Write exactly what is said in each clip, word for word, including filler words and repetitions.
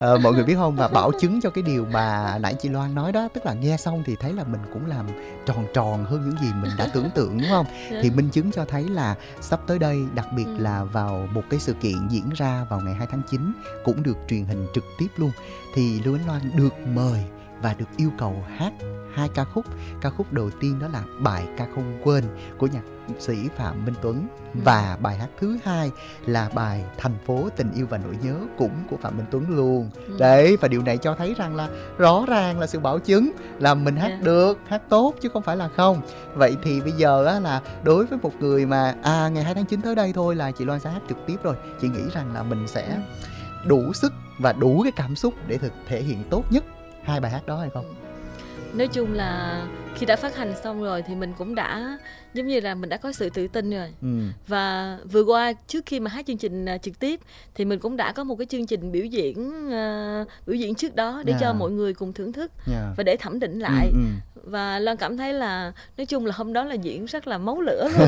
Ờ, mọi người biết không, và bảo chứng cho cái điều mà nãy chị Loan nói đó, tức là nghe xong thì thấy là mình cũng làm tròn tròn hơn những gì mình đã tưởng tượng, đúng không? Thì minh chứng cho thấy là sắp tới đây, đặc biệt Ừ. là vào một cái sự kiện diễn ra vào ngày hai tháng chín, cũng được truyền hình trực tiếp luôn, thì Lưu Ánh Loan được mời và được yêu cầu hát hai ca khúc. Ca khúc đầu tiên đó là bài Ca Không Quên của nhạc sĩ Phạm Minh Tuấn, và bài hát thứ hai là bài Thành Phố Tình Yêu Và Nỗi Nhớ, cũng của Phạm Minh Tuấn luôn. Ừ. Đấy, và điều này cho thấy rằng là rõ ràng là sự bảo chứng là mình hát Yeah. được, hát tốt chứ không phải là không. Vậy thì bây giờ á, là đối với một người mà à ngày hai tháng chín tới đây thôi là chị Loan sẽ hát trực tiếp rồi, chị nghĩ rằng là mình sẽ Ừ. đủ sức và đủ cái cảm xúc để thực thể hiện tốt nhất hai bài hát đó hay không? Nói chung là khi đã phát hành xong rồi thì mình cũng đã giống như là mình đã có sự tự tin rồi. Ừ. Và vừa qua trước khi mà hát chương trình à, trực tiếp thì mình cũng đã có một cái chương trình biểu diễn à, biểu diễn trước đó để Yeah. cho mọi người cùng thưởng thức Yeah. và để thẩm định lại. Ừ, ừ. Và Loan cảm thấy là nói chung là hôm đó là diễn rất là máu lửa luôn.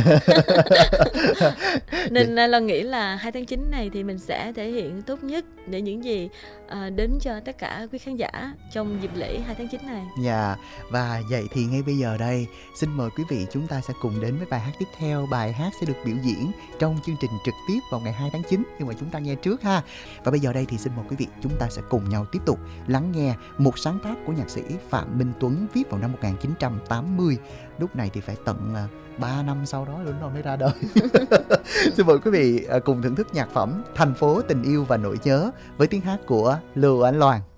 Nên à, Loan nghĩ là hai tháng chín này thì mình sẽ thể hiện tốt nhất để những gì à, đến cho tất cả quý khán giả trong dịp lễ hai tháng chín này. Dạ, và vậy thì ngay bây giờ đây, xin mời quý vị chúng ta sẽ cùng đến với bài hát tiếp theo. Bài hát sẽ được biểu diễn trong chương trình trực tiếp vào ngày hai tháng chín, nhưng mà chúng ta nghe trước ha. Và bây giờ đây thì xin mời quý vị chúng ta sẽ cùng nhau tiếp tục lắng nghe một sáng tác của nhạc sĩ Phạm Minh Tuấn viết vào năm một nghìn chín trăm tám mươi. Lúc này thì phải tận ba năm sau đó luôn rồi mới ra đời. Xin mời quý vị cùng thưởng thức nhạc phẩm Thành Phố Tình Yêu Và Nỗi Nhớ với tiếng hát của Lưu Ánh Loan.